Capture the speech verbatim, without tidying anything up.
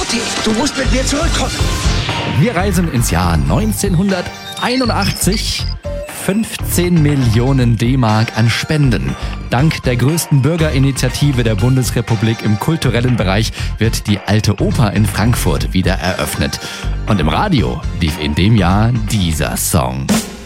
Mutti, du musst mit mir zurückkommen. Wir reisen ins Jahr neunzehnhunderteinundachtzig. fünfzehn Millionen D-Mark an Spenden. Dank der größten Bürgerinitiative der Bundesrepublik im kulturellen Bereich wird die Alte Oper in Frankfurt wieder eröffnet. Und im Radio lief in dem Jahr dieser Song.